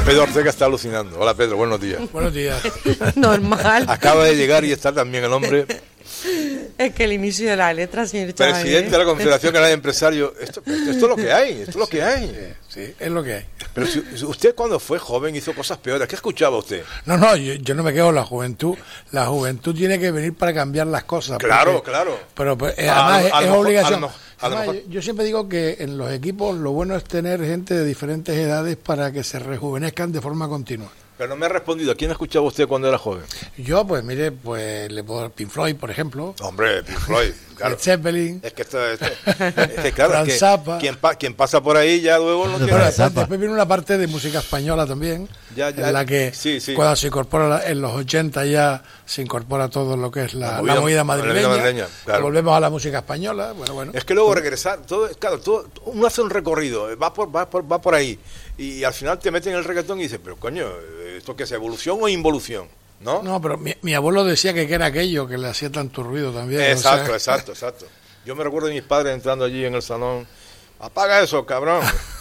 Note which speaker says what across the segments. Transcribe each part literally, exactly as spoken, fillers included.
Speaker 1: Pedro Ortega está alucinando. Hola Pedro, buenos días.
Speaker 2: Buenos días.
Speaker 3: Normal.
Speaker 1: Acaba de llegar y está también el hombre.
Speaker 3: Es que el inicio de la letra, señor Chávez.
Speaker 1: Presidente de la Confederación Canaria de Empresarios. Esto, esto, esto es lo que hay, esto es lo que hay.
Speaker 2: Sí, es lo que hay.
Speaker 1: Pero si, usted cuando fue joven hizo cosas peores. ¿Qué escuchaba usted?
Speaker 2: No, no, yo, yo no me quedo. La juventud, la juventud tiene que venir para cambiar las cosas.
Speaker 1: Claro,
Speaker 2: porque,
Speaker 1: claro.
Speaker 2: Pero pues, eh, además a, a es, es obligación.
Speaker 1: A
Speaker 2: además, yo, yo siempre digo que en los equipos lo bueno es tener gente de diferentes edades para que se rejuvenezcan de forma continua.
Speaker 1: Pero no me ha respondido. ¿A quién escuchaba usted cuando era joven?
Speaker 2: Yo, pues mire, pues le puedo Pink Floyd, por ejemplo.
Speaker 1: Hombre, Pink Floyd, claro.
Speaker 2: Led Zeppelin.
Speaker 1: Es que esto, esto es que claro,
Speaker 2: Frank
Speaker 1: es que
Speaker 2: Zappa.
Speaker 1: Quien, pa, quien pasa por ahí ya luego no tiene.
Speaker 2: Bueno, después, después viene una parte de música española también,
Speaker 1: ya, ya,
Speaker 2: en la que
Speaker 1: sí, sí.
Speaker 2: cuando se incorpora en los ochenta ya se incorpora todo lo que es la, la movida, la movida madrileña. madrileña claro. Volvemos a la música española. Bueno, bueno.
Speaker 1: Es que luego regresar, todo, claro, todo, uno hace un recorrido, va por, va por, va por ahí. Y al final te meten en el reggaetón y dices, pero coño, ¿esto qué es, evolución o involución? ¿No?
Speaker 2: No, pero mi, mi abuelo decía que, que era aquello que le hacía tanto ruido también.
Speaker 1: Exacto,
Speaker 2: o sea...
Speaker 1: exacto, exacto. Yo me recuerdo de mis padres entrando allí en el salón, apaga eso, cabrón.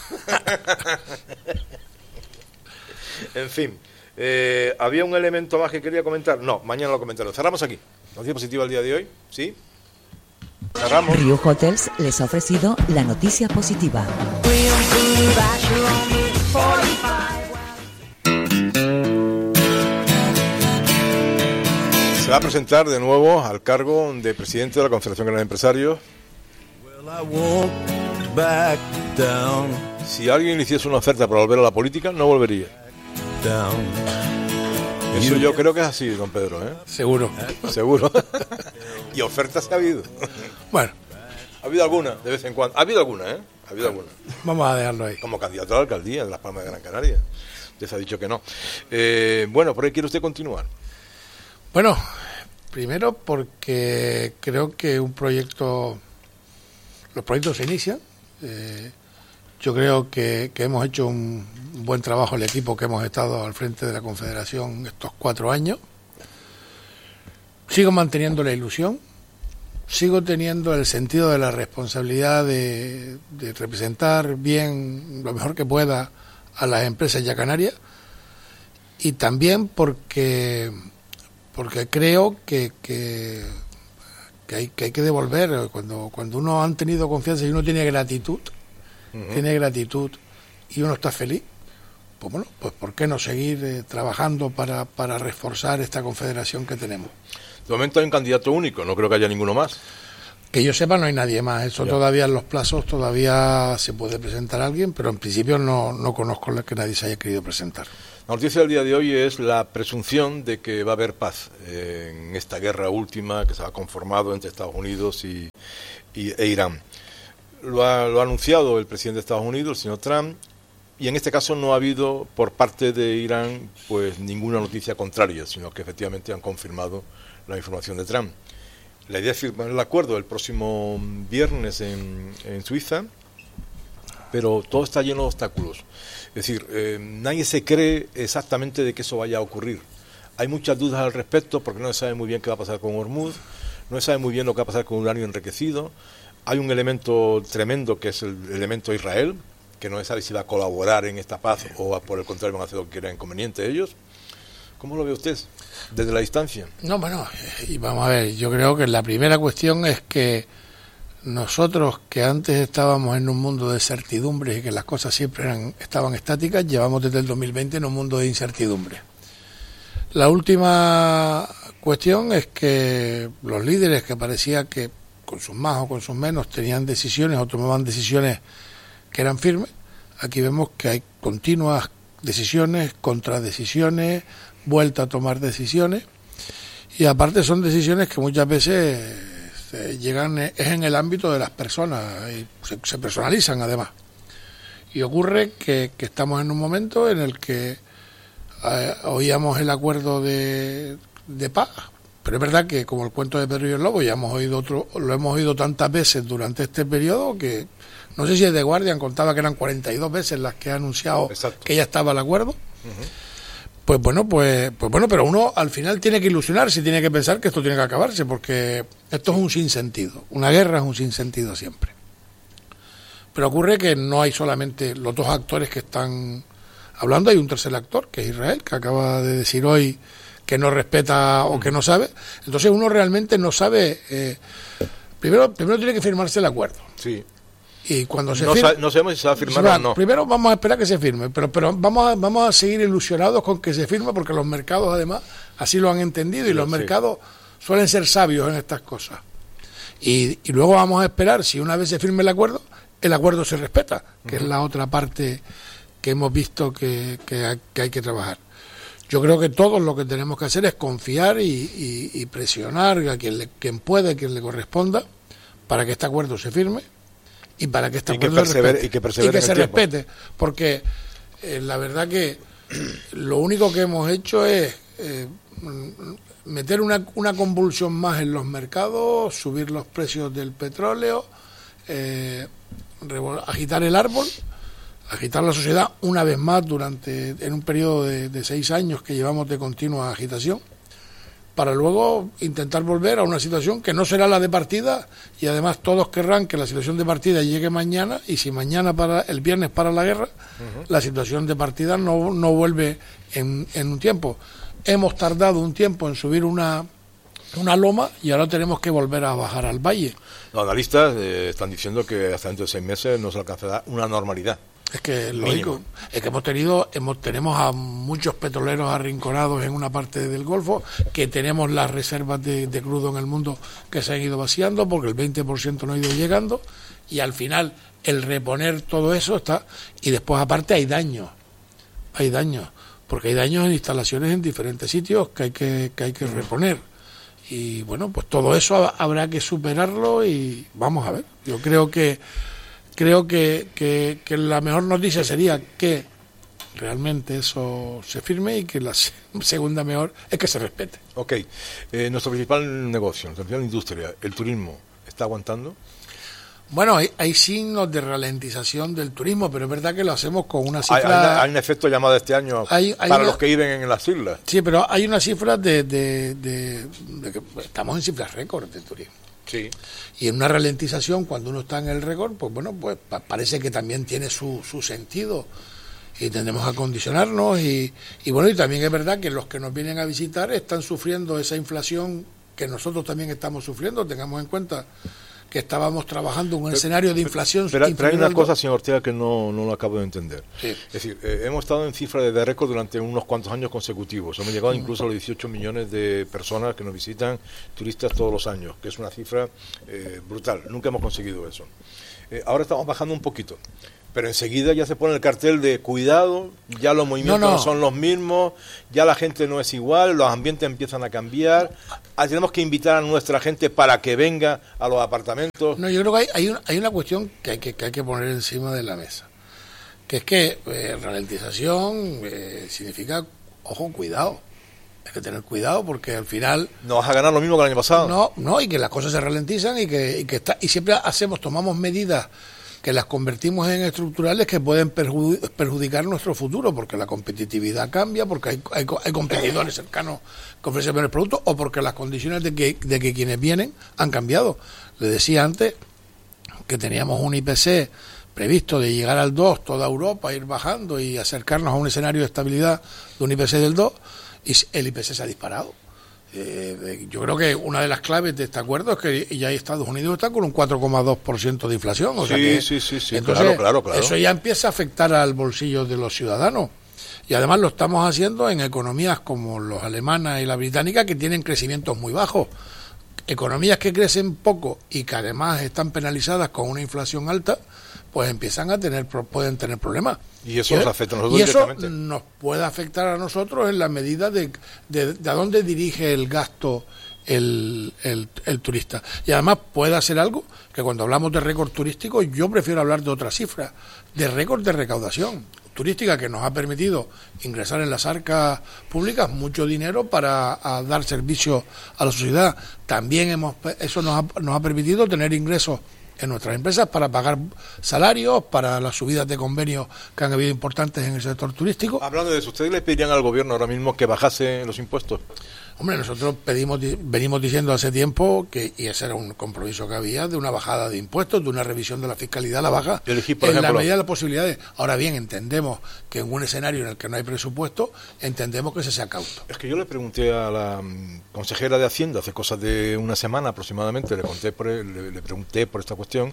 Speaker 1: En fin, eh, ¿había un elemento más que quería comentar? No, mañana lo comentaré. Cerramos aquí. Noticia positiva el día de hoy, ¿sí? Cerramos.
Speaker 4: Riu Hotels les ha ofrecido la noticia positiva.
Speaker 1: Se va a presentar de nuevo al cargo de presidente de la Confederación Canaria de Empresarios. Si alguien hiciese una oferta para volver a la política, no volvería. Eso yo creo que es así, don Pedro, ¿eh?
Speaker 2: Seguro.
Speaker 1: Seguro. Y ofertas ha habido.
Speaker 2: Bueno.
Speaker 1: Ha habido alguna, de vez en cuando. Ha habido alguna, ¿eh? Ha habido alguna.
Speaker 2: Vamos a dejarlo ahí.
Speaker 1: Como candidato a la alcaldía de Las Palmas de Gran Canaria. Usted ha dicho que no. Eh, bueno, ¿por qué quiere usted continuar?
Speaker 2: Bueno, primero porque creo que un proyecto, los proyectos se inician. Eh, yo creo que, que hemos hecho un buen trabajo el equipo que hemos estado al frente de la Confederación estos cuatro años. Sigo manteniendo la ilusión, sigo teniendo el sentido de la responsabilidad de, de representar bien, lo mejor que pueda, a las empresas ya canarias, y también porque porque creo que, que, que, hay, que hay que devolver. Cuando, cuando uno ha tenido confianza y uno tiene gratitud, uh-huh. tiene gratitud y uno está feliz, pues bueno, pues ¿por qué no seguir eh, trabajando para, para reforzar esta confederación que tenemos?
Speaker 1: De momento hay un candidato único, no creo que haya ninguno más.
Speaker 2: Que yo sepa, no hay nadie más. Eso ya. Todavía en los plazos todavía se puede presentar a alguien, pero en principio no, no conozco que nadie se haya querido presentar.
Speaker 1: La noticia del día de hoy es la presunción de que va a haber paz eh, en esta guerra última que se ha conformado entre Estados Unidos y, y, e Irán. Lo ha, lo ha anunciado el presidente de Estados Unidos, el señor Trump, y en este caso no ha habido por parte de Irán pues ninguna noticia contraria, sino que efectivamente han confirmado la información de Trump. La idea es firmar el acuerdo el próximo viernes en, en Suiza, pero todo está lleno de obstáculos. Es decir, eh, nadie se cree exactamente de que eso vaya a ocurrir. Hay muchas dudas al respecto porque no se sabe muy bien qué va a pasar con Hormuz, no se sabe muy bien lo que va a pasar con uranio enriquecido. Hay un elemento tremendo que es el elemento Israel, que no se sabe si va a colaborar en esta paz o por el contrario van a hacer lo que quieran inconveniente ellos. ¿Cómo lo ve usted desde la distancia?
Speaker 2: No, bueno, y vamos a ver, yo creo que la primera cuestión es que nosotros, que antes estábamos en un mundo de certidumbres y que las cosas siempre eran, estaban estáticas, llevamos desde el dos mil veinte en un mundo de incertidumbre. La última cuestión es que los líderes que parecía que con sus más o con sus menos tenían decisiones o tomaban decisiones que eran firmes, aquí vemos que hay continuas decisiones, contradecisiones, vuelta a tomar decisiones, y aparte son decisiones que muchas veces eh, llegan es en el ámbito de las personas y se, se personalizan además, y ocurre que, que estamos en un momento en el que eh, oíamos el acuerdo de, de paz, pero es verdad que como el cuento de Pedro y el Lobo ya hemos oído otro, lo hemos oído tantas veces durante este periodo que no sé si el The Guardian contaba que eran cuarenta y dos veces las que ha anunciado Exacto. que ya estaba el acuerdo. Uh-huh. Pues bueno, pues, pues bueno, pero uno al final tiene que ilusionarse y tiene que pensar que esto tiene que acabarse, porque esto es un sinsentido. Una guerra es un sinsentido siempre. Pero ocurre que no hay solamente los dos actores que están hablando, hay un tercer actor, que es Israel, que acaba de decir hoy que no respeta o que no sabe. Entonces uno realmente no sabe. Eh, primero, primero tiene que firmarse el acuerdo.
Speaker 1: Sí.
Speaker 2: Y cuando se
Speaker 1: no,
Speaker 2: firme,
Speaker 1: sa- no sabemos si se va a firmar
Speaker 2: va,
Speaker 1: o no.
Speaker 2: Primero vamos a esperar que se firme, pero pero vamos a, vamos a seguir ilusionados con que se firme, porque los mercados además así lo han entendido, y los
Speaker 1: Sí.
Speaker 2: mercados suelen ser sabios en estas cosas. Y, y luego vamos a esperar, si una vez se firme el acuerdo, el acuerdo se respeta, que uh-huh. es la otra parte que hemos visto que, que, hay, que hay que trabajar. Yo creo que todos lo que tenemos que hacer es confiar y, y, y presionar a quien, le, quien puede, quien le corresponda, para que este acuerdo se firme y para que este
Speaker 1: y
Speaker 2: acuerdo
Speaker 1: que
Speaker 2: se respete.
Speaker 1: Y que, persevere
Speaker 2: y que
Speaker 1: en
Speaker 2: se
Speaker 1: el tiempo.
Speaker 2: respete, porque eh, la verdad que lo único que hemos hecho es eh, meter una, una convulsión más en los mercados, subir los precios del petróleo, eh, agitar el árbol, agitar la sociedad una vez más durante en un periodo de, de seis años que llevamos de continua agitación, para luego intentar volver a una situación que no será la de partida, y además todos querrán que la situación de partida llegue mañana, y si mañana para el viernes para la guerra, uh-huh. la situación de partida no, no vuelve en, en un tiempo. Hemos tardado un tiempo en subir una una loma y ahora tenemos que volver a bajar al valle.
Speaker 1: Los analistas eh, están diciendo que hasta dentro de seis meses no se alcanzará una normalidad.
Speaker 2: Es que es lógico, es que hemos tenido, hemos, tenemos a muchos petroleros arrinconados en una parte del Golfo, que tenemos las reservas de, de crudo en el mundo que se han ido vaciando porque el veinte por ciento no ha ido llegando, y al final el reponer todo eso está, y después aparte hay daños, hay daños, porque hay daños en instalaciones en diferentes sitios que hay que, que hay que reponer, y bueno, pues todo eso habrá que superarlo y vamos a ver, yo creo que Creo que, que, que la mejor noticia sería que realmente eso se firme, y que la segunda mejor es que se respete.
Speaker 1: Ok. Eh, nuestro principal negocio, nuestra principal industria, el turismo, ¿está aguantando?
Speaker 2: Bueno, hay, hay signos de ralentización del turismo, pero es verdad que lo hacemos con una
Speaker 1: Hay,
Speaker 2: cifra...
Speaker 1: hay, hay un efecto llamado este año
Speaker 2: hay, hay
Speaker 1: para
Speaker 2: una,
Speaker 1: los que viven en las islas.
Speaker 2: Sí, pero hay una cifra de, de, de, de que estamos en cifras récord de turismo.
Speaker 1: Sí.
Speaker 2: Y en una ralentización, cuando uno está en el récord, pues bueno, pues pa- parece que también tiene su, su sentido, y tendremos que acondicionarnos, y, y bueno, y también es verdad que los que nos vienen a visitar están sufriendo esa inflación que nosotros también estamos sufriendo. Tengamos en cuenta que estábamos trabajando en un pero, escenario de inflación.
Speaker 1: Pero, pero hay una cosa, señor Ortega, que no, no lo acabo de entender.
Speaker 2: Sí.
Speaker 1: Es decir, eh, hemos estado en cifras de, de récord durante unos cuantos años consecutivos. Hemos llegado incluso a los dieciocho millones de personas que nos visitan, turistas, todos los años, que es una cifra eh, brutal. Nunca hemos conseguido eso. Eh, ahora estamos bajando un poquito, pero enseguida ya se pone el cartel de cuidado, ya los movimientos no, no. no son los mismos, ya la gente no es igual, los ambientes empiezan a cambiar, ah, tenemos que invitar a nuestra gente para que venga a los apartamentos.
Speaker 2: No, yo creo que hay, hay, una, hay una cuestión que hay que, que hay que poner encima de la mesa, que es que eh, ralentización eh, significa, ojo, cuidado. Hay que tener cuidado, porque al final...
Speaker 1: ¿No vas a ganar lo mismo que el año pasado?
Speaker 2: No, no, y que las cosas se ralentizan, y que, y que está, y siempre hacemos, tomamos medidas que las convertimos en estructurales que pueden perjudicar, perjudicar nuestro futuro, porque la competitividad cambia, porque hay, hay, hay competidores cercanos que ofrecen mejores productos, o porque las condiciones de que, de que quienes vienen han cambiado. Le decía antes que teníamos un I P C previsto de llegar al dos, toda Europa, ir bajando y acercarnos a un escenario de estabilidad de un I P C del dos, y el I P C se ha disparado. Eh, yo creo que una de las claves de este acuerdo es que ya Estados Unidos está con un cuatro coma dos por ciento de inflación. O
Speaker 1: sí,
Speaker 2: sea que,
Speaker 1: sí, sí, sí,
Speaker 2: entonces,
Speaker 1: claro, claro, claro.
Speaker 2: Eso ya empieza a afectar al bolsillo de los ciudadanos. Y además lo estamos haciendo en economías como los alemanas y la británica, que tienen crecimientos muy bajos. Economías que crecen poco y que además están penalizadas con una inflación alta, pues empiezan a tener, pueden tener problemas.
Speaker 1: Y eso nos afecta a nosotros
Speaker 2: y eso
Speaker 1: directamente.
Speaker 2: Nos puede afectar a nosotros en la medida de, de, de a dónde dirige el gasto el, el, el turista. Y además puede hacer algo que, cuando hablamos de récord turístico, yo prefiero hablar de otra cifra, de récord de recaudación turística, que nos ha permitido ingresar en las arcas públicas mucho dinero para a dar servicio a la sociedad. También hemos eso nos ha, nos ha permitido tener ingresos en nuestras empresas para pagar salarios, para las subidas de convenios que han habido importantes en el sector turístico.
Speaker 1: Hablando de eso, ¿ustedes le pedirían al gobierno ahora mismo que bajase los impuestos?
Speaker 2: Hombre, nosotros pedimos, venimos diciendo hace tiempo que, y ese era un compromiso que había, de una bajada de impuestos, de una revisión de la fiscalidad a la baja,
Speaker 1: Elegí, por
Speaker 2: en
Speaker 1: ejemplo,
Speaker 2: la medida de las posibilidades. Ahora bien, entendemos que en un escenario en el que no hay presupuesto, entendemos que se sea cauto.
Speaker 1: Es que yo le pregunté a la mm, consejera de Hacienda hace cosas de una semana aproximadamente, le, conté por, le, le pregunté por esta cuestión,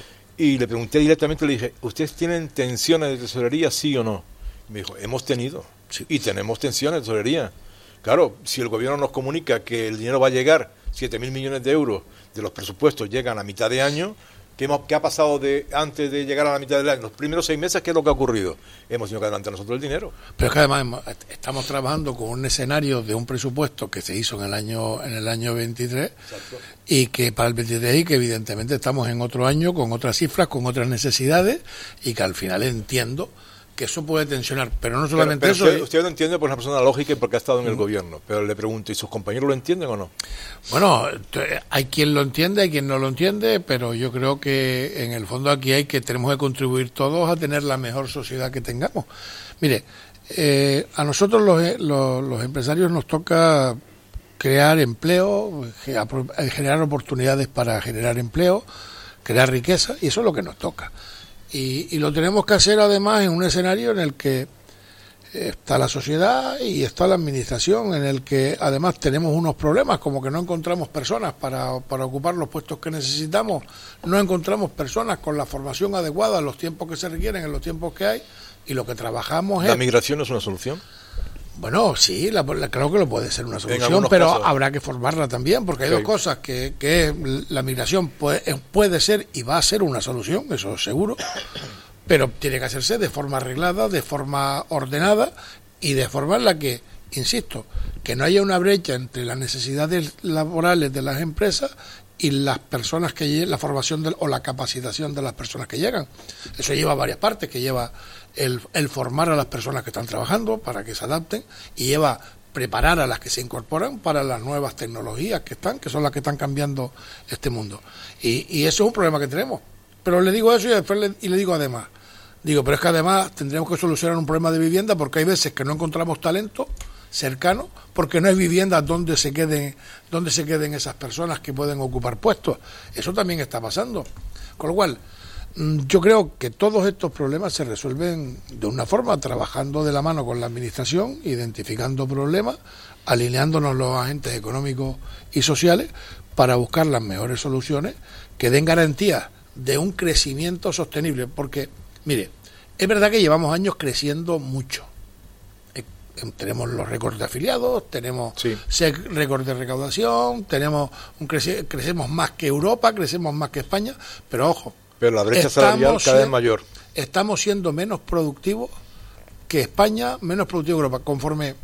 Speaker 1: y le pregunté directamente, le dije, ¿ustedes tienen tensiones de tesorería, sí o no? Y me dijo, hemos tenido,
Speaker 2: Sí.
Speaker 1: y tenemos tensiones de tesorería. Claro, si el gobierno nos comunica que el dinero va a llegar, siete mil millones de euros de los presupuestos llegan a mitad de año, ¿qué, hemos, ¿qué ha pasado de antes de llegar a la mitad del año? Los primeros seis meses, ¿qué es lo que ha ocurrido? Hemos tenido que adelantar nosotros el dinero.
Speaker 2: Pero es que además hemos- estamos trabajando con un escenario de un presupuesto que se hizo en el año en el año veintitrés
Speaker 1: Exacto.
Speaker 2: y que para el veintitrés y que evidentemente estamos en otro año con otras cifras, con otras necesidades y que al final entiendo que eso puede tensionar, pero no solamente
Speaker 1: pero, pero
Speaker 2: eso.
Speaker 1: usted,
Speaker 2: y-
Speaker 1: usted lo entiende por una persona lógica y porque ha estado en el gobierno, pero le pregunto, ¿y sus compañeros lo entienden o no?
Speaker 2: Bueno, t- hay quien lo entiende, hay quien no lo entiende, pero yo creo que en el fondo aquí hay que tenemos que contribuir todos a tener la mejor sociedad que tengamos. Mire, eh, a nosotros los, eh, los, los empresarios nos toca crear empleo, ge- apro- eh, generar oportunidades para generar empleo, crear riqueza, y eso es lo que nos toca. Y, y lo tenemos que hacer además en un escenario en el que está la sociedad y está la administración, en el que además tenemos unos problemas, como que no encontramos personas para, para ocupar los puestos que necesitamos, no encontramos personas con la formación adecuada en los tiempos que se requieren, en los tiempos que hay, y lo que trabajamos
Speaker 1: ¿La
Speaker 2: es...
Speaker 1: migración no es una solución?
Speaker 2: Bueno, sí, la, la- creo que lo puede ser una solución,
Speaker 1: algunos
Speaker 2: pero
Speaker 1: casos.
Speaker 2: habrá que formarla también, porque hay
Speaker 1: Sí.
Speaker 2: dos cosas, que, que es la migración puede, eh, puede ser y va a ser una solución, eso seguro, pero tiene que hacerse de forma arreglada, de forma ordenada y de forma en la que, insisto, que no haya una brecha entre las necesidades laborales de las empresas y las personas que lleguen, la formación del- o la capacitación de las personas que llegan. Eso lleva varias partes, que lleva el, el formar a las personas que están trabajando para que se adapten y lleva preparar a las que se incorporan para las nuevas tecnologías que están, que son las que están cambiando este mundo. Y, y eso es un problema que tenemos. Pero le digo eso y después le, y le digo además, digo, pero es que además tendremos que solucionar un problema de vivienda porque hay veces que no encontramos talento cercano porque no hay vivienda donde se queden donde se queden esas personas que pueden ocupar puestos. Eso también está pasando. Con lo cual, mm, yo creo que todos estos problemas se resuelven de una forma, trabajando de la mano con la administración, identificando problemas, alineándonos los agentes económicos y sociales para buscar las mejores soluciones que den garantías de un crecimiento sostenible. Porque, mire, es verdad que llevamos años creciendo mucho. Eh, Tenemos los récords de afiliados, tenemos
Speaker 1: Sí.
Speaker 2: sec- récords de recaudación, tenemos un crece- crecemos más que Europa, crecemos más que España, pero ojo,
Speaker 1: Pero la brecha
Speaker 2: Estamos
Speaker 1: salarial cada vez
Speaker 2: sien-
Speaker 1: mayor.
Speaker 2: estamos siendo menos productivos que España, menos productivo que Europa. Conforme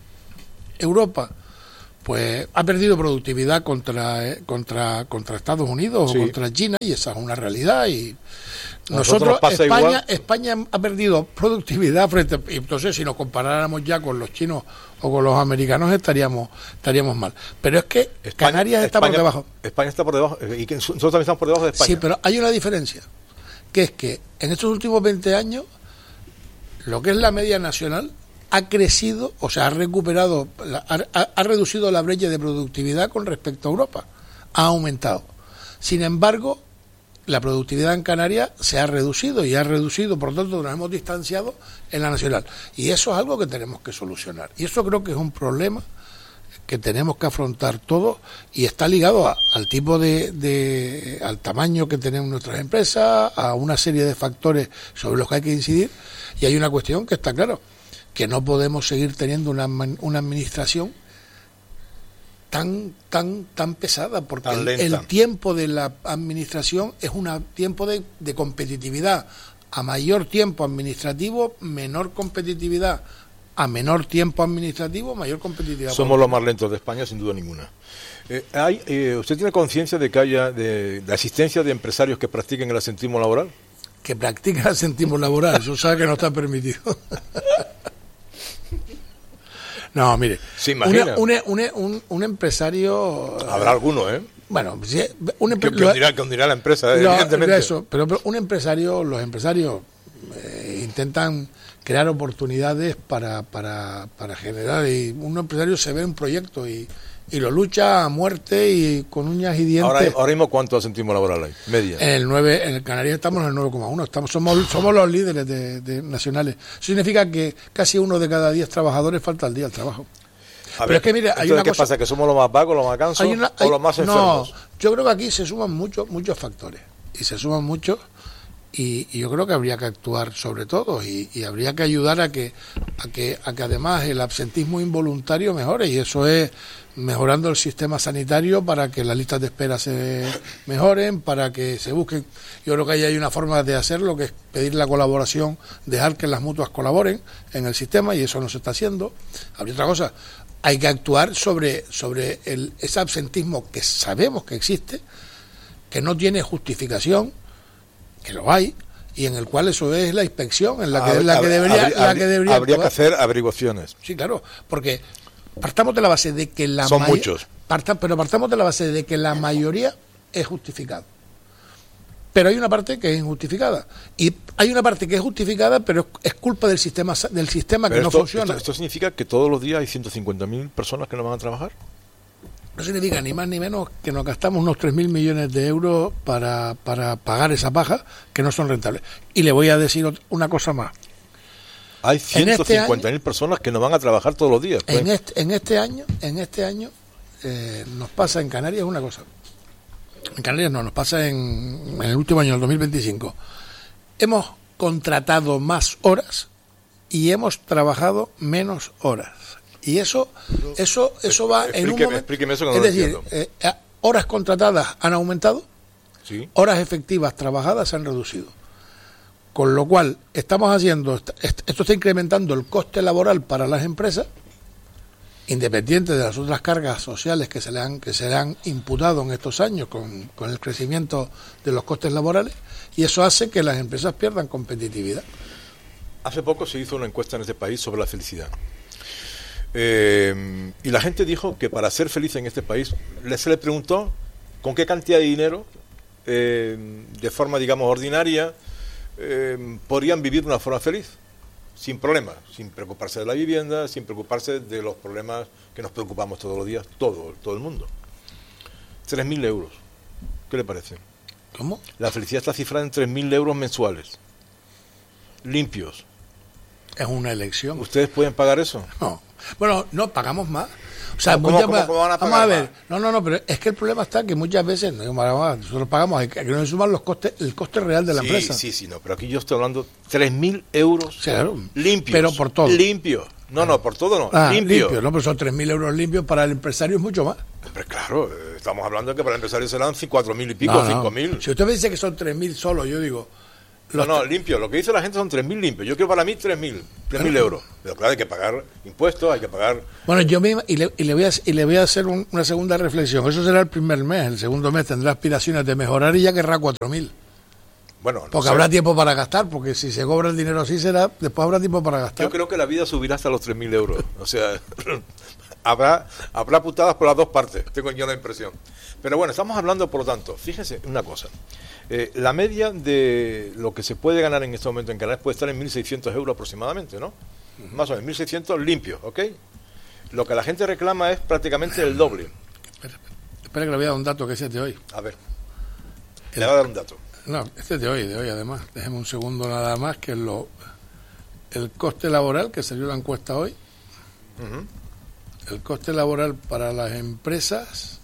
Speaker 2: Europa pues ha perdido productividad contra eh, contra contra Estados Unidos
Speaker 1: Sí.
Speaker 2: o contra China, y esa es una realidad. Y
Speaker 1: A nosotros
Speaker 2: nosotros,
Speaker 1: nos pasa
Speaker 2: España,
Speaker 1: igual.
Speaker 2: España ha perdido productividad frente, y entonces si nos comparáramos ya con los chinos o con los americanos estaríamos estaríamos mal. Pero es que Canarias está
Speaker 1: España-
Speaker 2: por debajo.
Speaker 1: España está por debajo, eh, y que nosotros también estamos por debajo de España.
Speaker 2: Sí, pero hay una diferencia, que es que en estos últimos veinte años lo que es la media nacional ha crecido, o sea, ha recuperado, la- ha, ha- ha reducido la brecha de productividad con respecto a Europa, ha aumentado. Sin embargo, la productividad en Canarias se ha reducido y ha reducido, por lo tanto nos hemos distanciado en la nacional. Y eso es algo que tenemos que solucionar. Y eso creo que es un problema que tenemos que afrontar todos y está ligado a- al tipo de, de al tamaño que tenemos nuestras empresas, a una serie de factores sobre los que hay que incidir, y hay una cuestión que está claro, que no podemos seguir teniendo una, man- una administración tan tan tan pesada, porque
Speaker 1: Tan
Speaker 2: el,
Speaker 1: lenta.
Speaker 2: el tiempo de la administración es un tiempo de, de competitividad. A mayor tiempo administrativo, menor competitividad. A menor tiempo administrativo, mayor competitividad.
Speaker 1: Somos los más lentos de España, sin duda ninguna. Eh, hay, eh, ¿Usted tiene conciencia de que haya de, de existencia de empresarios que practiquen el asentismo laboral?
Speaker 2: Que practica el sentismo laboral, eso sabe que no está permitido. No, mire,
Speaker 1: ¿Se imagina?
Speaker 2: una- una- una- un, un empresario...
Speaker 1: Habrá alguno, ¿eh?
Speaker 2: Bueno, si- un
Speaker 1: Que,
Speaker 2: empre-
Speaker 1: que
Speaker 2: lo-
Speaker 1: os dirá, que os dirá la empresa,
Speaker 2: lo-
Speaker 1: evidentemente.
Speaker 2: eso, pero, pero un empresario, los empresarios eh, intentan crear oportunidades para, para, para generar. Y un empresario se ve un proyecto y, y lo lucha a muerte y con uñas y dientes.
Speaker 1: Ahora, ahora mismo, ¿cuánto asentismo laboral hay? Media.
Speaker 2: En el nueve, en el Canarias estamos en el nueve coma uno, estamos somos somos los líderes de, de nacionales. Eso significa que casi uno de cada diez trabajadores falta al día al trabajo.
Speaker 1: A
Speaker 2: Pero
Speaker 1: ver,
Speaker 2: es que mire, hay
Speaker 1: entonces,
Speaker 2: una
Speaker 1: ¿qué
Speaker 2: cosa,
Speaker 1: pasa? ¿Que somos los más vagos, los más cansos
Speaker 2: hay una- hay-
Speaker 1: o los más enfermos?
Speaker 2: No, yo creo que aquí se suman muchos muchos factores y se suman muchos y, y yo creo que habría que actuar sobre todo y, y habría que ayudar a que a que a que además el absentismo involuntario mejore, y eso es mejorando el sistema sanitario para que las listas de espera se mejoren, para que se busquen. Yo creo que ahí hay una forma de hacerlo, que es pedir la colaboración, dejar que las mutuas colaboren en el sistema, y eso no se está haciendo. Habría otra cosa, hay que actuar sobre, sobre el, ese absentismo que sabemos que existe, que no tiene justificación, que lo hay, y en el cual eso es la inspección, en la que,
Speaker 1: Habría-
Speaker 2: la que debería,
Speaker 1: habría-
Speaker 2: la que debería
Speaker 1: habría que
Speaker 2: actuar.
Speaker 1: hacer averiguaciones.
Speaker 2: Sí, claro, porque partamos de la base de que la
Speaker 1: Son
Speaker 2: may-
Speaker 1: muchos.
Speaker 2: parta- pero partamos de la base de que la mayoría es justificada. Pero hay una parte que es injustificada. Y hay una parte que es justificada, pero es culpa del sistema sa- del sistema que
Speaker 1: Pero
Speaker 2: no
Speaker 1: esto,
Speaker 2: funciona.
Speaker 1: esto, esto significa que todos los días hay ciento cincuenta mil personas que no van a trabajar.
Speaker 2: No significa ni más ni menos que nos gastamos unos tres mil millones de euros para, para pagar esa paja que no son rentables. Y le voy a decir ot- una cosa más.
Speaker 1: Hay
Speaker 2: este
Speaker 1: ciento cincuenta mil personas que no van a trabajar todos los días. pues.
Speaker 2: En este, en este año, en este año eh, nos pasa en Canarias una cosa. En Canarias no, nos pasa en, en el último año, el dos mil veinticinco. Hemos contratado más horas y hemos trabajado menos horas. Y eso, eso, eso va en un
Speaker 1: Explíqueme-
Speaker 2: momento.
Speaker 1: explíqueme eso que no
Speaker 2: es
Speaker 1: lo
Speaker 2: decir,
Speaker 1: entiendo.
Speaker 2: eh, eh, horas contratadas han aumentado,
Speaker 1: Sí.
Speaker 2: horas efectivas trabajadas se han reducido. Con lo cual, estamos haciendo, est- est- esto está incrementando el coste laboral para las empresas, independiente de las otras cargas sociales que se le han, que se le han imputado en estos años con, con el crecimiento de los costes laborales, y eso hace que las empresas pierdan competitividad.
Speaker 1: Hace poco se hizo una encuesta en este país sobre la felicidad. Eh, y la gente dijo que para ser feliz en este país, le- se le preguntó con qué cantidad de dinero, eh, de forma, digamos, ordinaria, eh, podrían vivir de una forma feliz, sin problemas, sin preocuparse de la vivienda, sin preocuparse de los problemas que nos preocupamos todos los días, todo, todo el mundo. tres mil euros. ¿Qué le parece?
Speaker 2: ¿Cómo?
Speaker 1: La felicidad está cifrada en tres mil euros mensuales, limpios.
Speaker 2: Es una elección.
Speaker 1: ¿Ustedes pueden pagar eso?
Speaker 2: No. Bueno, no, pagamos más. O sea,
Speaker 1: ¿Cómo-
Speaker 2: muchas
Speaker 1: cómo-
Speaker 2: veces-
Speaker 1: cómo van a
Speaker 2: vamos
Speaker 1: pagar
Speaker 2: a ver.
Speaker 1: más?
Speaker 2: No, no, no, pero es que el problema está que muchas veces no, nosotros pagamos, hay que, hay que no se suman los costes, el coste real de la
Speaker 1: sí,
Speaker 2: empresa.
Speaker 1: Sí, sí, no, pero aquí yo estoy hablando tres mil euros
Speaker 2: Sí, claro.
Speaker 1: limpios.
Speaker 2: Pero por todo.
Speaker 1: Limpios. No, no, por todo no.
Speaker 2: Ah,
Speaker 1: limpio.
Speaker 2: limpio, no, pero son tres mil euros limpios, para el empresario es mucho más.
Speaker 1: Hombre, claro, eh, estamos hablando de que para el empresario serán cuatro mil y pico,
Speaker 2: No, no.
Speaker 1: cinco mil.
Speaker 2: Si usted me dice que son tres mil solo, yo digo...
Speaker 1: No,
Speaker 2: los
Speaker 1: no,
Speaker 2: tre-
Speaker 1: limpio. Lo que dice la gente son tres mil limpios. Yo quiero para mí tres mil. tres mil euros. Pero claro, hay que pagar impuestos, hay que pagar...
Speaker 2: Bueno, yo mismo, y le, y le voy a, y le voy a hacer un- una segunda reflexión. Eso será el primer mes. El segundo mes tendrá aspiraciones de mejorar y ya querrá cuatro mil.
Speaker 1: Bueno, no
Speaker 2: Porque
Speaker 1: sé.
Speaker 2: habrá tiempo para gastar, porque si se cobra el dinero así será, después habrá tiempo para gastar.
Speaker 1: Yo creo que la vida subirá hasta los tres mil euros. O sea, habrá habrá putadas por las dos partes, tengo yo la impresión. Pero bueno, estamos hablando, por lo tanto, fíjense una cosa. Eh, la media de lo que se puede ganar en este momento en Canarias puede estar en mil seiscientos euros aproximadamente, ¿no? Más o menos, mil seiscientos limpios, ¿ok? Lo que la gente reclama es prácticamente el doble.
Speaker 2: Espera, espera que le voy a dar un dato que ese es de hoy.
Speaker 1: A ver, le voy a dar un dato.
Speaker 2: No, este es de hoy, de hoy además. Déjeme un segundo nada más, que lo el coste laboral, que salió la encuesta hoy,
Speaker 1: Ujú.
Speaker 2: el coste laboral para las empresas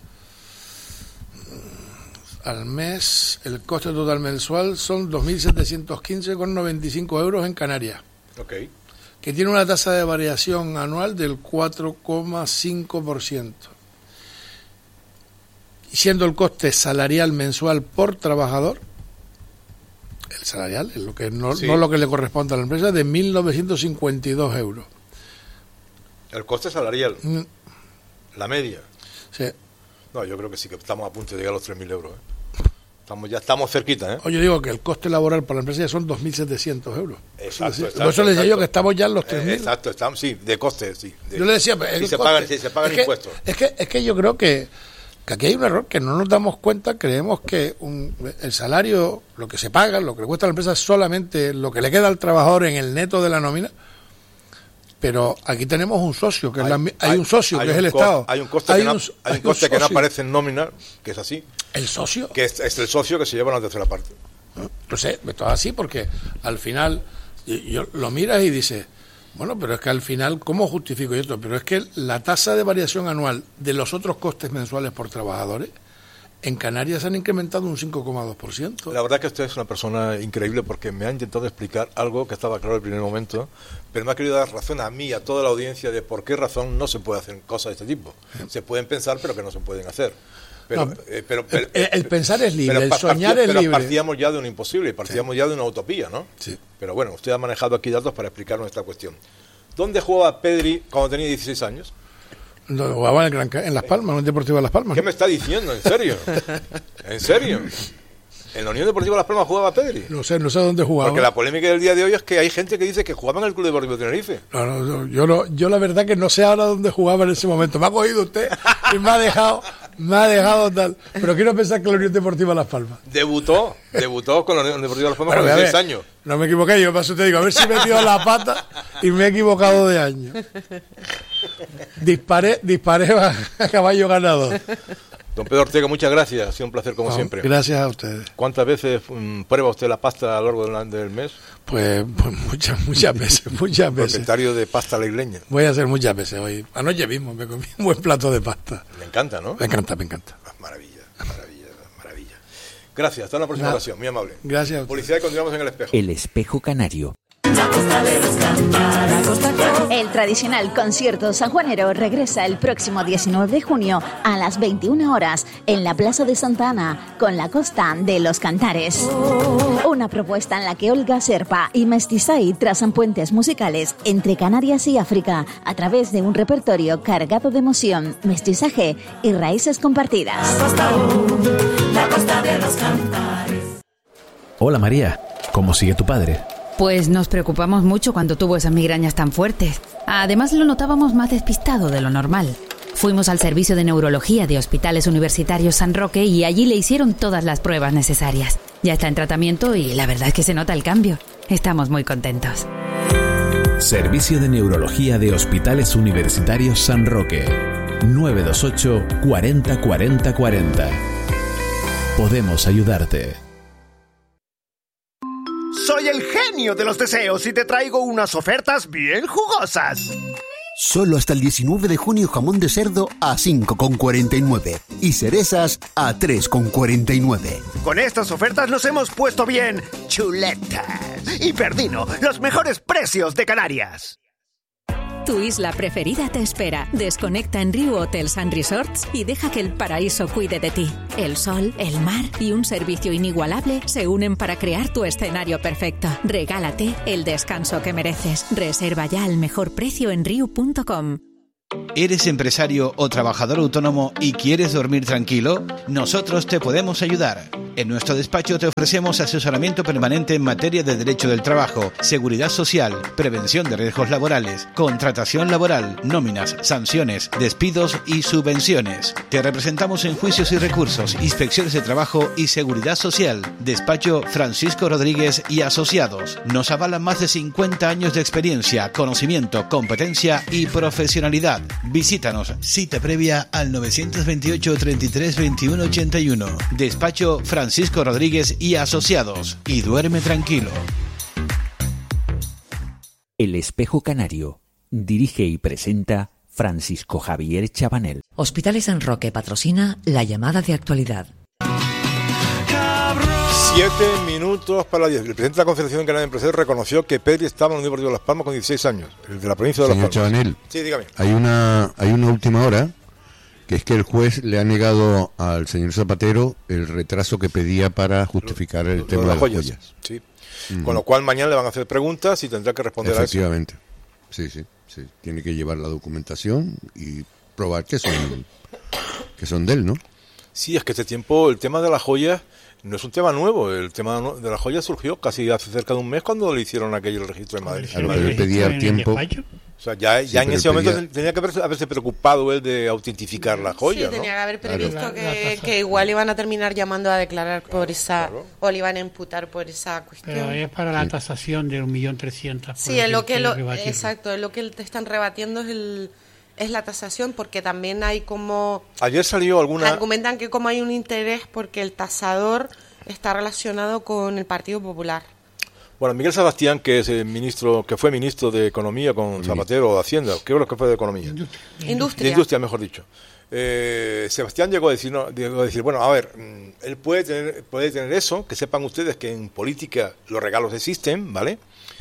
Speaker 2: al mes, el coste total mensual son dos mil setecientos quince con noventa y cinco euros en Canarias,
Speaker 1: Ok.
Speaker 2: que tiene una tasa de variación anual del cuatro coma cinco por ciento. Siendo el coste salarial mensual por trabajador, el salarial, es lo que no,
Speaker 1: Sí.
Speaker 2: no lo que le corresponde a la empresa, de mil novecientos cincuenta y dos euros.
Speaker 1: El coste salarial,
Speaker 2: Mm,
Speaker 1: la media.
Speaker 2: sí.
Speaker 1: No, yo creo que sí que estamos a punto de llegar a los tres mil euros. ¿eh? Estamos, ya estamos cerquita, ¿eh?
Speaker 2: Oye, digo que el coste laboral para la empresa ya son dos mil setecientos euros.
Speaker 1: Exacto,
Speaker 2: Sí,
Speaker 1: exacto,
Speaker 2: por eso le decía
Speaker 1: exacto.
Speaker 2: yo que estamos ya en los
Speaker 1: Eh,
Speaker 2: tres mil.
Speaker 1: exacto, estamos, sí, de coste, sí. de-
Speaker 2: Yo le decía, pues,
Speaker 1: si
Speaker 2: el
Speaker 1: se
Speaker 2: coste.
Speaker 1: pagan, si se pagan
Speaker 2: es que,
Speaker 1: impuestos.
Speaker 2: Es que, es que yo creo que Que aquí hay un error que no nos damos cuenta, creemos que un, el salario, lo que se paga, lo que le cuesta a la empresa es solamente lo que le queda al trabajador en el neto de la nómina, pero aquí tenemos un socio, que hay, es la, hay, hay un socio, hay que un es el
Speaker 1: co-
Speaker 2: Estado.
Speaker 1: Hay un coste, hay que, un, no, hay un coste un que no aparece en nómina, que es así.
Speaker 2: ¿El socio?
Speaker 1: Que es, es el socio que se lleva la tercera parte.
Speaker 2: No sé, esto es así porque al final yo, yo, lo miras y dices, bueno, pero es que al final, ¿cómo justifico esto? Pero es que la tasa de variación anual de los otros costes mensuales por trabajadores en Canarias han incrementado un cinco coma dos por ciento.
Speaker 1: La verdad es que usted es una persona increíble porque me ha intentado explicar algo que estaba claro al primer momento, pero me ha querido dar razón a mí y a toda la audiencia de por qué razón no se puede hacer cosas de este tipo. Se pueden pensar, pero que no se pueden hacer. Pero,
Speaker 2: no,
Speaker 1: eh, pero, pero
Speaker 2: el, el pensar es libre,
Speaker 1: pero,
Speaker 2: el soñar
Speaker 1: partía,
Speaker 2: es
Speaker 1: pero
Speaker 2: libre.
Speaker 1: Pero partíamos ya de un imposible, partíamos sí. ya de una utopía, ¿no?
Speaker 2: Sí.
Speaker 1: Pero bueno, usted ha manejado aquí datos para explicarnos esta cuestión. ¿Dónde jugaba Pedri cuando tenía dieciséis años?
Speaker 2: No, jugaba en, el Gran, en Las Palmas, en el Deportivo de Las Palmas.
Speaker 1: ¿Qué me está diciendo? ¿En serio? ¿En serio? ¿En la Unión Deportiva Las Palmas jugaba Pedri?
Speaker 2: No sé, no sé dónde jugaba.
Speaker 1: Porque la polémica del día de hoy es que hay gente que dice que jugaba en el Club Deportivo de Tenerife.
Speaker 2: No, no, no, yo, no, yo la verdad que no sé ahora dónde jugaba en ese momento. Me ha cogido usted y me ha dejado, me ha dejado tal. Pero quiero pensar que la Unión Deportiva Las Palmas.
Speaker 1: Debutó, debutó con la Unión Deportiva Las Palmas bueno, con dieciséis años.
Speaker 2: No me equivoqué, yo paso te digo, a ver si me he metido la pata y me he equivocado de año. Disparé, disparé a caballo ganador.
Speaker 1: Don Pedro Ortega, muchas gracias, ha sido un placer como no, siempre.
Speaker 2: Gracias a ustedes.
Speaker 1: ¿Cuántas veces um, prueba usted la pasta a lo largo del, del mes?
Speaker 2: Pues, pues muchas, muchas veces, muchas veces.
Speaker 1: Propietario de pasta la isleña.
Speaker 2: Voy a hacer muchas veces hoy. Anoche mismo me comí un buen plato de pasta.
Speaker 1: Me encanta, ¿no?
Speaker 2: Me encanta, me encanta.
Speaker 1: Maravilla, maravilla, maravilla. Gracias, hasta la próxima ocasión, muy amable.
Speaker 2: Gracias.
Speaker 1: Publicidad y continuamos en El Espejo.
Speaker 4: El Espejo Canario.
Speaker 5: El tradicional concierto sanjuanero regresa el próximo diecinueve de junio a las veintiuna horas en la Plaza de Santa Ana con la Costa de los Cantares. Una propuesta en la que Olga Serpa y Mestizay trazan puentes musicales entre Canarias y África a través de un repertorio cargado de emoción, mestizaje y raíces compartidas.
Speaker 6: La Costa de los Cantares.
Speaker 7: Hola María, ¿cómo sigue tu padre?
Speaker 8: Pues nos preocupamos mucho cuando tuvo esas migrañas tan fuertes. Además lo notábamos más despistado de lo normal. Fuimos al servicio de neurología de Hospitales Universitarios San Roque y allí le hicieron todas las pruebas necesarias. Ya está en tratamiento y la verdad es que se nota el cambio. Estamos muy contentos.
Speaker 7: Servicio de Neurología de Hospitales Universitarios San Roque. nueve dos ocho, cuarenta, cuarenta, cuarenta. Podemos ayudarte.
Speaker 9: Soy el genio de los deseos y te traigo unas ofertas bien jugosas.
Speaker 10: Solo hasta el diecinueve de junio jamón de cerdo a cinco con cuarenta y nueve y cerezas a tres con cuarenta y nueve.
Speaker 9: Con estas ofertas nos hemos puesto bien chuletas. Y Perdino, los mejores precios de Canarias.
Speaker 11: Tu isla preferida te espera. Desconecta en Riu Hotels and Resorts y deja que el paraíso cuide de ti. El sol, el mar y un servicio inigualable se unen para crear tu escenario perfecto. Regálate el descanso que mereces. Reserva ya al mejor precio en riu punto com.
Speaker 12: ¿Eres empresario o trabajador autónomo y quieres dormir tranquilo? Nosotros te podemos ayudar. En nuestro despacho te ofrecemos asesoramiento permanente en materia de derecho del trabajo, seguridad social, prevención de riesgos laborales, contratación laboral, nóminas, sanciones, despidos y subvenciones. Te representamos en juicios y recursos, inspecciones de trabajo y seguridad social. Despacho Francisco Rodríguez y Asociados. Nos avalan más de cincuenta años de experiencia, conocimiento, competencia y profesionalidad. Visítanos, cita previa al nueve dos ocho, treinta y tres, veintiuno, ochenta y uno. Despacho Francisco Rodríguez y Asociados. Y duerme tranquilo.
Speaker 4: El Espejo Canario. Dirige y presenta Francisco Javier Chabanel.
Speaker 13: Hospitales San Roque patrocina la llamada de actualidad.
Speaker 1: Siete minutos para las diez. El presidente de la Confederación Canaria de Empresarios reconoció que Pedri estaba en la Unión Deportiva de Las Palmas con dieciséis años, el de la provincia de Las Palmas.
Speaker 14: Señor Chabanel,
Speaker 1: sí, dígame.
Speaker 14: Hay una, hay una última hora, que es que el juez le ha negado al señor Zapatero el retraso que pedía para justificar el lo, tema lo de las joyas. joyas.
Speaker 1: Sí. Uh-huh. Con lo cual mañana le van a hacer preguntas y tendrá que responder a eso.
Speaker 14: Efectivamente. Sí, sí, sí. Tiene que llevar la documentación y probar que son, que son de él, ¿no?
Speaker 1: Sí, es que este tiempo, el tema de las joyas no es un tema nuevo. El tema de las joyas surgió casi hace cerca de un mes cuando le hicieron aquello el registro de Madrid.
Speaker 14: Claro, pero él pedía el tiempo.
Speaker 1: O sea, ya,
Speaker 14: Sí,
Speaker 1: ya en
Speaker 14: pero
Speaker 1: ese
Speaker 14: el
Speaker 1: momento
Speaker 14: pedía-
Speaker 1: tenía que haberse, haberse preocupado él de autentificar la joya,
Speaker 3: Sí, tenía
Speaker 1: ¿no?
Speaker 3: que haber
Speaker 1: Claro.
Speaker 3: previsto
Speaker 2: La- la
Speaker 3: que,
Speaker 2: tasa.
Speaker 3: que igual iban a terminar llamando a declarar por esa, o le iban a imputar por esa cuestión.
Speaker 15: Pero es para la tasación de un millón trescientos.
Speaker 3: Sí, es lo que lo,
Speaker 15: rebatir.
Speaker 3: exacto, es lo que te están rebatiendo es el es la tasación, porque también hay como
Speaker 1: Ayer salió alguna...
Speaker 3: argumentan que como hay un interés porque el tasador está relacionado con el Partido Popular.
Speaker 1: Bueno, Miguel Sebastián, que es el ministro, que fue ministro de Economía con Zapatero o de Hacienda, creo que fue de Economía.
Speaker 3: Industria.
Speaker 1: De Industria, mejor dicho. Eh, Sebastián llegó a decir, no, llegó a decir, bueno, a ver, mm, él puede tener, puede tener eso, que sepan ustedes que en política los regalos existen, ¿vale?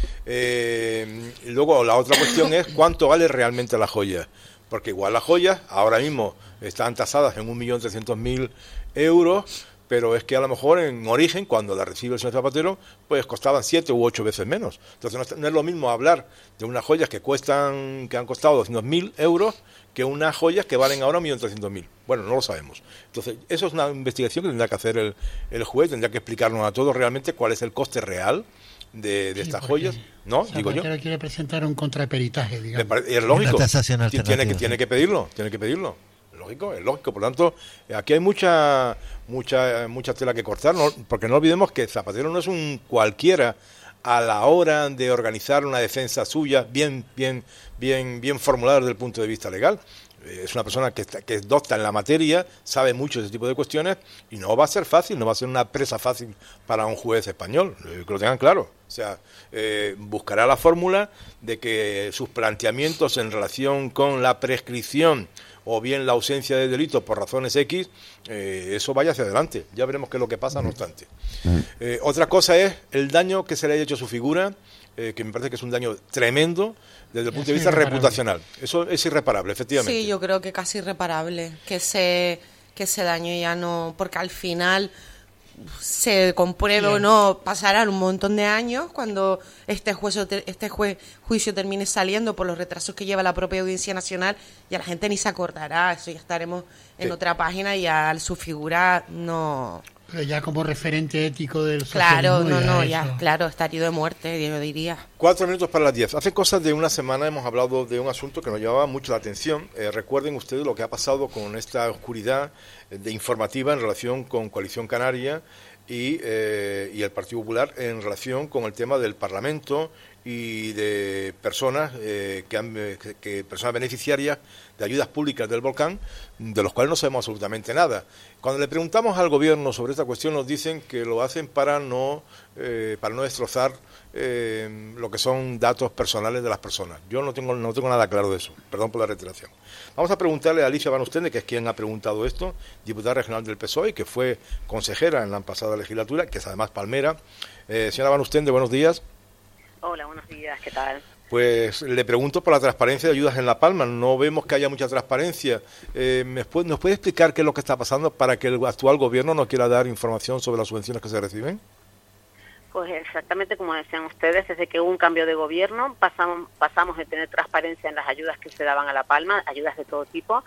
Speaker 1: Eh, y luego la otra cuestión es cuánto vale realmente la joya, porque igual las joyas ahora mismo están tasadas en un millón trescientos mil euros, pero es que a lo mejor en origen, cuando la recibe el señor Zapatero, pues costaban siete u ocho veces menos. Entonces no es, no es lo mismo hablar de unas joyas que cuestan, que han costado doscientos mil euros, que unas joyas que valen ahora un millón trescientos mil. Bueno, no lo sabemos. Entonces, eso es una investigación que tendrá que hacer el, el juez, tendrá que explicarnos a todos realmente cuál es el coste real de, de
Speaker 15: Sí,
Speaker 1: estas
Speaker 15: porque
Speaker 1: joyas, ¿no? Digo yo.
Speaker 15: Zapatero quiere presentar un contraperitaje,
Speaker 1: Me
Speaker 15: digamos.
Speaker 1: pare- es lógico.
Speaker 16: Una tasación
Speaker 1: Ti- tiene que
Speaker 16: alternativa,
Speaker 1: tiene
Speaker 16: sí.
Speaker 1: que pedirlo, tiene que pedirlo. Lógico, es lógico. Por lo tanto, aquí hay mucha mucha mucha tela que cortar, ¿no? Porque no olvidemos que Zapatero no es un cualquiera a la hora de organizar una defensa suya bien bien bien bien formulada desde el punto de vista legal. Eh, Es una persona que, está, que es docta en la materia, sabe mucho de ese tipo de cuestiones y no va a ser fácil, no va a ser una presa fácil para un juez español, eh, que lo tengan claro. O sea, eh, buscará la fórmula de que sus planteamientos en relación con la prescripción o bien la ausencia de delito por razones X, eh, eso vaya hacia adelante. Ya veremos qué es lo que pasa, no obstante. Eh, otra cosa es el daño que se le haya hecho a su figura, eh, que me parece que es un daño tremendo desde el punto de vista
Speaker 3: irreparable.
Speaker 1: reputacional. Eso es irreparable, efectivamente.
Speaker 3: Sí, yo creo que casi irreparable que ese, que ese daño ya no... Porque al final se compruebe
Speaker 15: Sí.
Speaker 3: o no, pasarán un montón de años cuando este, juicio, te- este jue- juicio termine saliendo por los retrasos que lleva la propia Audiencia Nacional, ya la gente ni se acordará, eso ya estaremos en
Speaker 1: Sí.
Speaker 3: otra página y ya su figura no...
Speaker 15: Pero ya como referente ético del
Speaker 3: Claro,
Speaker 15: socialismo,
Speaker 3: no, no,
Speaker 15: eso.
Speaker 3: ya, claro, está herido de muerte, yo diría.
Speaker 1: Cuatro minutos para las diez. Hace cosas de una semana hemos hablado de un asunto que nos llamaba mucho la atención. Eh, recuerden ustedes lo que ha pasado con esta oscuridad eh, de informativa en relación con Coalición Canaria y, eh, y el Partido Popular en relación con el tema del Parlamento y de personas eh, que, han, eh, que- que personas beneficiarias de ayudas públicas del volcán, de los cuales no sabemos absolutamente nada. Cuando le preguntamos al gobierno sobre esta cuestión, nos dicen que lo hacen para no eh, para no destrozar eh, lo que son datos personales de las personas. Yo no tengo no tengo nada claro de eso. Perdón por la reiteración. Vamos a preguntarle a Alicia Van Ustende, que es quien ha preguntado esto, diputada regional del P S O E y que fue consejera en la pasada legislatura, que es además palmera. Eh, señora Van Ustende, buenos días.
Speaker 17: Hola, buenos días, ¿qué tal?
Speaker 1: Pues le pregunto por la transparencia de ayudas en La Palma. No vemos que haya mucha transparencia. Eh, ¿me puede- ¿Nos puede explicar qué es lo que está pasando para que el actual gobierno no quiera dar información sobre las subvenciones que se reciben?
Speaker 17: Pues exactamente como decían ustedes, desde que hubo un cambio de gobierno pasamos, pasamos de tener transparencia en las ayudas que se daban a La Palma, ayudas de todo tipo,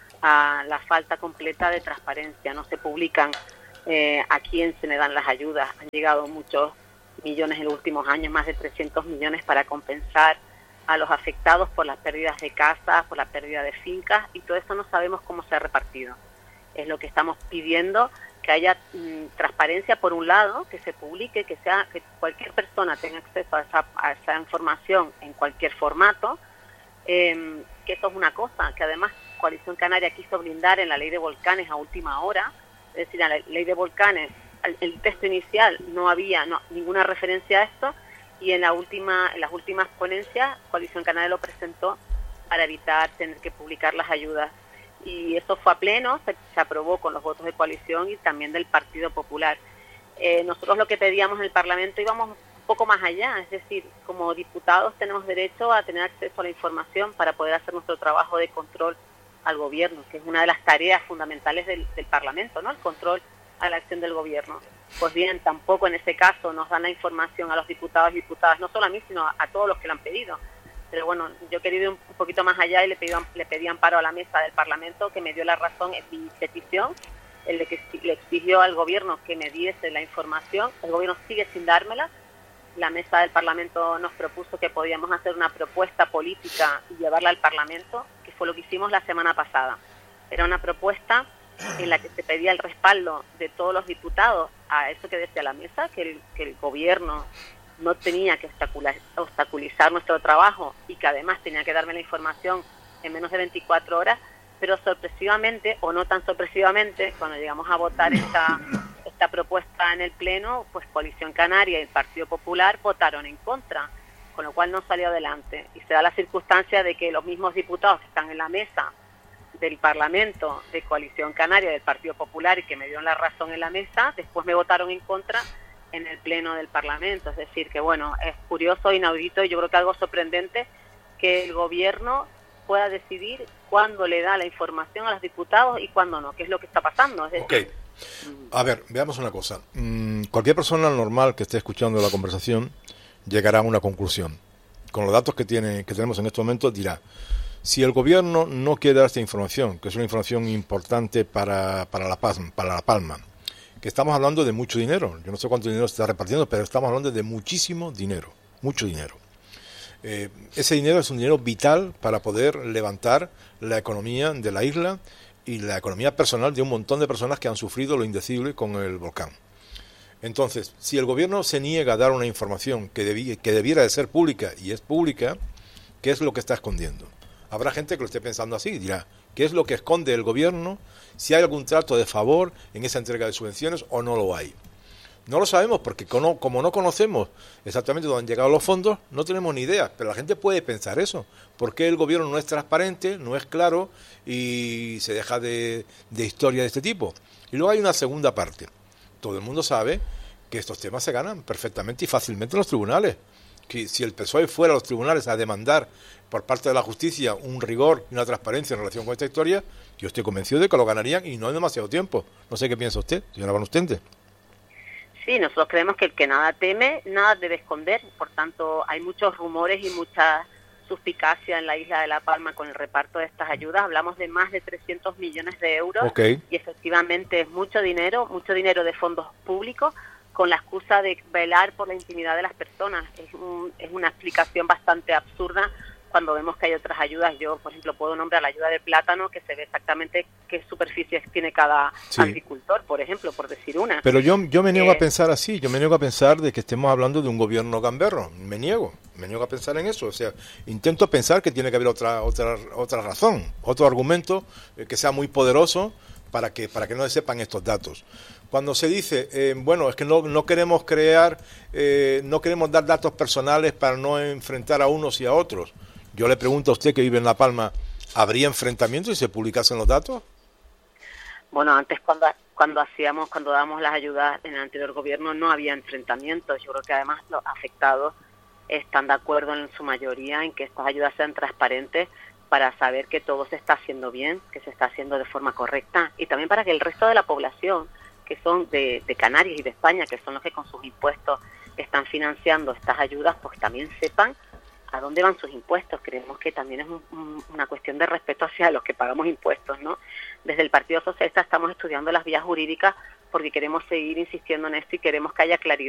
Speaker 17: a la falta completa de transparencia. No se publican eh, a quién se le dan las ayudas. Han llegado muchos millones en los últimos años, más de trescientos millones para compensar a los afectados por las pérdidas de casas, por la pérdida de fincas, y todo eso no sabemos cómo se ha repartido. Es lo que estamos pidiendo, que haya mm, transparencia por un lado, que se publique, que sea que cualquier persona tenga acceso a esa, a esa información en cualquier formato, eh, que eso es una cosa, que además Coalición Canaria quiso blindar en la ley de volcanes a última hora, es decir, en la ley de volcanes, el, el texto inicial no había no, ninguna referencia a esto, y en la última en las últimas ponencias Coalición Canaria lo presentó para evitar tener que publicar las ayudas. Y eso fue a pleno, se, se aprobó con los votos de coalición y también del Partido Popular. Eh, nosotros lo que pedíamos en el Parlamento íbamos un poco más allá, es decir, como diputados tenemos derecho a tener acceso a la información para poder hacer nuestro trabajo de control al gobierno, que es una de las tareas fundamentales del, del Parlamento, ¿no? El control a la acción del gobierno. Pues bien, tampoco en ese caso nos dan la información a los diputados y diputadas, no solo a mí, sino a, a todos los que lo han pedido. Pero bueno, yo he querido ir un poquito más allá y le pedí, le pedí amparo a la mesa del Parlamento, que me dio la razón en mi petición, el de que le exigió al gobierno que me diese la información. El gobierno sigue sin dármela, la mesa del Parlamento nos propuso que podíamos hacer una propuesta política y llevarla al Parlamento, que fue lo que hicimos la semana pasada. Era una propuesta en la que se pedía el respaldo de todos los diputados a eso que decía la mesa, que el, que el gobierno no tenía que obstaculizar nuestro trabajo y que además tenía que darme la información en menos de veinticuatro horas, pero sorpresivamente, o no tan sorpresivamente, cuando llegamos a votar esta, esta propuesta en el Pleno, pues Coalición Canaria y el Partido Popular votaron en contra, con lo cual no salió adelante. Y se da la circunstancia de que los mismos diputados que están en la mesa del Parlamento de Coalición Canaria del Partido Popular y que me dieron la razón en la mesa, después me votaron en contra en el Pleno del Parlamento. Es decir, que bueno, es curioso, inaudito y yo creo que algo sorprendente que el Gobierno pueda decidir cuándo le da la información a los diputados y cuándo no, que es lo que está pasando. Es decir,
Speaker 1: ok, a ver, veamos una cosa. Mm, cualquier persona normal que esté escuchando la conversación llegará a una conclusión. Con los datos que tiene que tenemos en este momento dirá, si el Gobierno no quiere dar esta información, que es una información importante para, para, la, Paz, para La Palma, que estamos hablando de mucho dinero, yo no sé cuánto dinero se está repartiendo, pero estamos hablando de muchísimo dinero, mucho dinero. Eh, ese dinero es un dinero vital para poder levantar la economía de la isla y la economía personal de un montón de personas que han sufrido lo indecible con el volcán. Entonces, si el Gobierno se niega a dar una información que, debí, que debiera de ser pública y es pública, ¿qué es lo que está escondiendo? Habrá gente que lo esté pensando así, dirá, ¿qué es lo que esconde el Gobierno? Si hay algún trato de favor en esa entrega de subvenciones o no lo hay. No lo sabemos porque como, como no conocemos exactamente dónde han llegado los fondos, no tenemos ni idea, pero la gente puede pensar eso. ¿Por qué el Gobierno no es transparente, no es claro y se deja de, de historia de este tipo? Y luego hay una segunda parte. Todo el mundo sabe que estos temas se ganan perfectamente y fácilmente en los tribunales. Que si el P S O E fuera a los tribunales a demandar por parte de la justicia un rigor y una transparencia en relación con esta historia, yo estoy convencido de que lo ganarían y no en demasiado tiempo. No sé qué piensa usted, señora Van Ustende.
Speaker 17: Sí, nosotros creemos que el que nada teme, nada debe esconder. Por tanto, hay muchos rumores y mucha suspicacia en la isla de La Palma con el reparto de estas ayudas. Hablamos de más de trescientos millones de euros.
Speaker 1: Okay.
Speaker 17: Y efectivamente es mucho dinero, mucho dinero de fondos públicos con la excusa de velar por la intimidad de las personas. Es, un, es una explicación bastante absurda cuando vemos que hay otras ayudas. Yo, por ejemplo, puedo nombrar la ayuda del plátano, que se ve exactamente qué superficies tiene cada sí. agricultor, por ejemplo, por decir una.
Speaker 1: Pero yo, yo me niego
Speaker 17: eh,
Speaker 1: a pensar así, yo me niego a pensar de que estemos hablando de un gobierno gamberro, me niego, me niego a pensar en eso, o sea, intento pensar que tiene que haber otra otra otra razón, otro argumento eh, que sea muy poderoso para que para que no se sepan estos datos. Cuando se dice, eh, bueno, es que no, no queremos crear, eh, no queremos dar datos personales para no enfrentar a unos y a otros. Yo le pregunto a usted que vive en La Palma, ¿habría enfrentamientos si se publicasen los datos?
Speaker 17: Bueno, antes cuando cuando hacíamos, cuando dábamos las ayudas en el anterior gobierno no había enfrentamientos. Yo creo que además los afectados están de acuerdo en su mayoría en que estas ayudas sean transparentes para saber que todo se está haciendo bien, que se está haciendo de forma correcta y también para que el resto de la población, que son de, de Canarias y de España, que son los que con sus impuestos están financiando estas ayudas, pues también sepan a dónde van sus impuestos. Creemos que también es un, un, una cuestión de respeto hacia los que pagamos impuestos, ¿no? Desde el Partido Socialista estamos estudiando las vías jurídicas porque queremos seguir insistiendo en esto y queremos que haya claridad